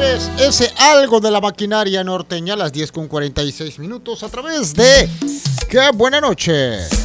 quieres ese algo de la maquinaria norteña a las 10:46 a través de ¡Qué buena noche!